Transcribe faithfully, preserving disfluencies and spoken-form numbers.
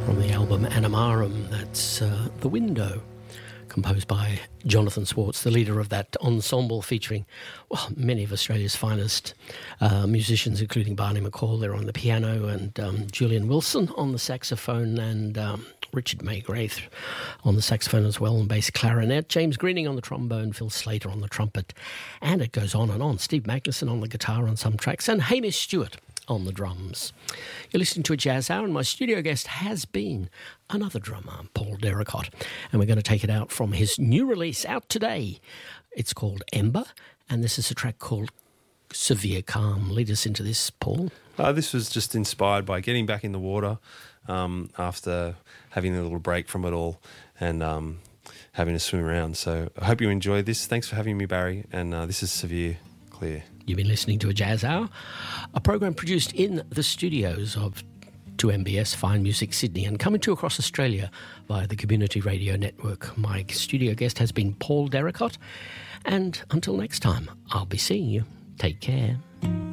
From the album Animarum, that's uh, The Window, composed by Jonathan Swartz, the leader of that ensemble featuring well, many of Australia's finest uh, musicians, including Barney McCall there on the piano, and um, Julian Wilson on the saxophone, and um, Richard Maygraith on the saxophone as well, and bass clarinet, James Greening on the trombone, Phil Slater on the trumpet, and it goes on and on. Steve Magnuson on the guitar on some tracks, and Hamish Stewart on the drums. You're listening to a Jazz Hour, and my studio guest has been another drummer, Paul Derricotte, and we're going to take it out from his new release out today. It's called Ember, and this is a track called Severe Calm. Lead us into this, Paul. Uh, this was just inspired by getting back in the water um, after having a little break from it all and um, having to swim around. So I hope you enjoyed this. Thanks for having me, Barry, and uh, this is Severe Clear. You've been listening to a Jazz Hour, a program produced in the studios of two M B S Fine Music Sydney and coming to across Australia via the Community Radio Network. My studio guest has been Paul Derricotte, and until next time, I'll be seeing you. Take care.